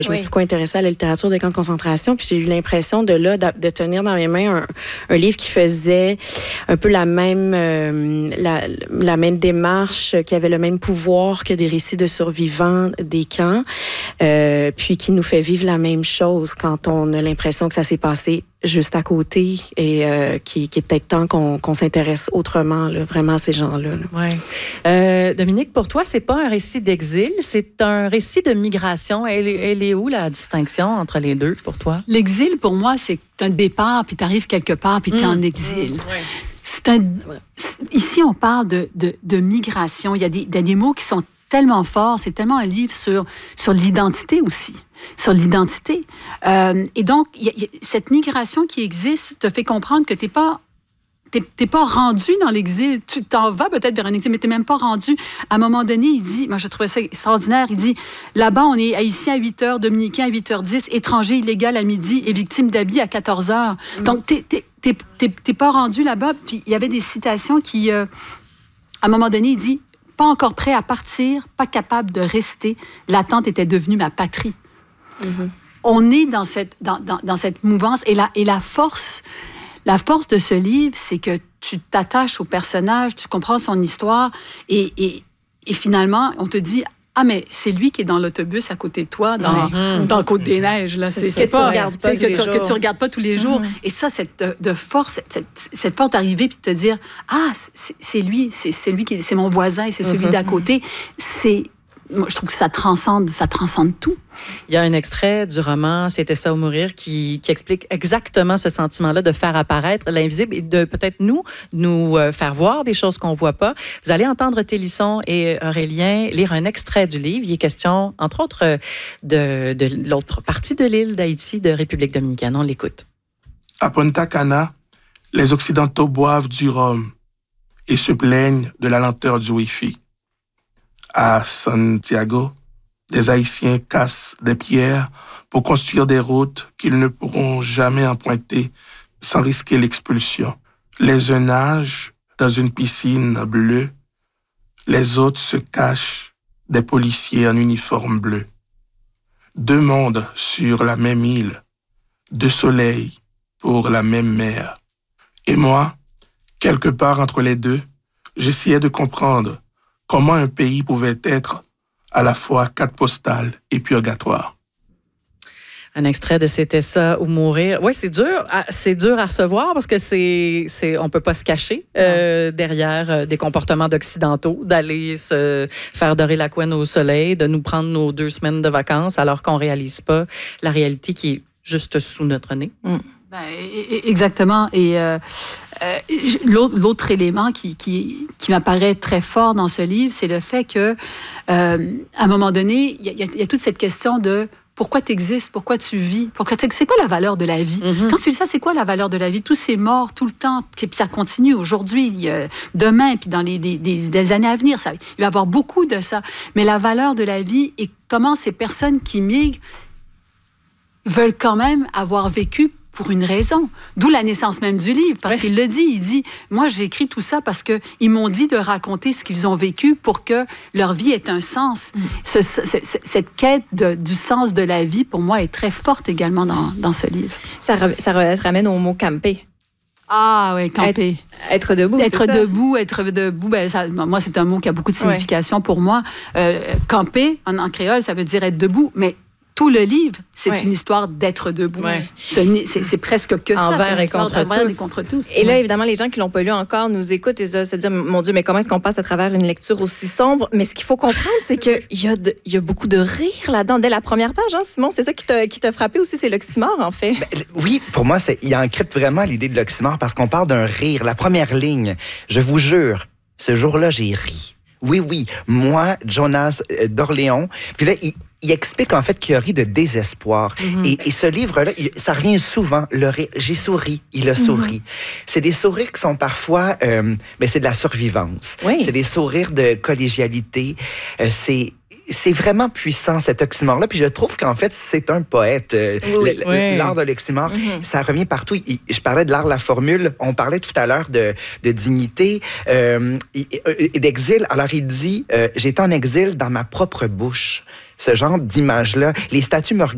Je me suis beaucoup intéressée à la littérature des camps de concentration, puis j'ai eu l'impression de tenir dans mes mains un livre qui faisait un peu la même démarche, qui avait le même pouvoir que des récits de survivants des camps, puis qui nous fait vivre la même chose quand on a l'impression que ça s'est passé juste à côté et qui est peut-être temps qu'on s'intéresse autrement là, vraiment à ces gens-là. Ouais. Dominique, pour toi, c'est pas un récit d'exil, c'est un récit de migration. Elle est où la distinction entre les deux pour toi? L'exil, pour moi, c'est un départ, puis tu arrives quelque part, puis tu es en exil. Ouais. Ici, on parle de migration. Il y a des mots qui sont tellement forts. C'est tellement un livre sur l'identité aussi. Sur l'identité. Et donc, cette migration qui existe te fait comprendre que t'es pas rendu dans l'exil. Tu t'en vas peut-être vers un exil, mais t'es même pas rendu. À un moment donné, il dit, moi je trouvais ça extraordinaire, il dit, là-bas, on est haïtien à 8h, dominicain à 8h10, étranger illégal à midi et victime d'habits à 14h. Donc, t'es pas rendu là-bas. Puis, il y avait des citations qui, à un moment donné, il dit, pas encore prêt à partir, pas capable de rester. L'attente était devenue ma patrie. Mm-hmm. On est dans cette mouvance et la force de ce livre, c'est que tu t'attaches au personnage, tu comprends son histoire et finalement, on te dit ah mais c'est lui qui est dans l'autobus à côté de toi dans Côte-des-Neiges là, c'est pas que tu regardes pas tous les jours et ça cette force cette force d'arriver puis de te dire ah c'est lui qui c'est mon voisin et c'est celui d'à côté, moi, je trouve que ça transcende tout. Il y a un extrait du roman « C'était ça ou mourir » qui explique exactement ce sentiment-là de faire apparaître l'invisible et de peut-être nous faire voir des choses qu'on ne voit pas. Vous allez entendre Télisson et Aurélien lire un extrait du livre. Il est question, entre autres, de l'autre partie de l'île d'Haïti, de République dominicaine. On l'écoute. À Punta Cana, les Occidentaux boivent du rhum et se plaignent de la lenteur du Wi-Fi. À Santiago, des Haïtiens cassent des pierres pour construire des routes qu'ils ne pourront jamais emprunter sans risquer l'expulsion. Les uns nagent dans une piscine bleue, les autres se cachent des policiers en uniforme bleu. Deux mondes sur la même île, deux soleils pour la même mer. Et moi, quelque part entre les deux, j'essayais de comprendre comment un pays pouvait être à la fois carte postale et purgatoire. Un extrait de C'était ça ou mourir. Oui, c'est dur à recevoir parce que on peut pas se cacher derrière des comportements d'occidentaux, d'aller se faire dorer la couenne au soleil, de nous prendre nos 2 semaines de vacances alors qu'on réalise pas la réalité qui est juste sous notre nez. Exactement. Et l'autre élément qui m'apparaît très fort dans ce livre, c'est le fait que, à un moment donné, il y a toute cette question de pourquoi tu existes, pourquoi tu vis, c'est quoi la valeur de la vie? Mm-hmm. Quand tu dis ça, c'est quoi la valeur de la vie? Tous ces morts, tout le temps, puis ça continue aujourd'hui, demain, puis dans des années à venir, il va y avoir beaucoup de ça. Mais la valeur de la vie et comment ces personnes qui migrent veulent quand même avoir vécu pour une raison. D'où la naissance même du livre, parce qu'il le dit. Il dit, moi, j'écris tout ça parce qu'ils m'ont dit de raconter ce qu'ils ont vécu pour que leur vie ait un sens. Cette quête du sens de la vie, pour moi, est très forte également dans ce livre. Ça ramène au mot « camper ». Ah oui, camper. Être debout, être debout, moi, c'est un mot qui a beaucoup de signification pour moi. Camper, en créole, ça veut dire être debout, mais tout le livre, c'est une histoire d'être debout. Ouais. C'est presque que ça. Envers et contre tous. Et là, évidemment, les gens qui ne l'ont pas lu encore nous écoutent et se disent, mon Dieu, mais comment est-ce qu'on passe à travers une lecture aussi sombre? Mais ce qu'il faut comprendre, c'est qu'il y a beaucoup de rire là-dedans. Dès la première page, hein, Simon, c'est ça qui t'a frappé aussi, c'est l'oxymore, en fait. Oui, pour moi, il encrypte vraiment l'idée de l'oxymore parce qu'on parle d'un rire. La première ligne, je vous jure, ce jour-là, j'ai ri. Oui, moi, Jonas d'Orléans. Puis là, il explique en fait qu'il a ri de désespoir. Mm-hmm. Et ce livre-là, ça revient souvent. J'ai souri, il a souri. C'est des sourires qui sont parfois... c'est de la survivance. Oui. C'est des sourires de collégialité. C'est vraiment puissant, cet oxymore-là. Puis je trouve qu'en fait, c'est un poète. L'art de l'oxymore, ça revient partout. Je parlais de l'art de la formule. On parlait tout à l'heure de dignité et d'exil. Alors, il dit, j'étais en exil dans ma propre bouche. Ce genre d'image-là. Les statues me regardent.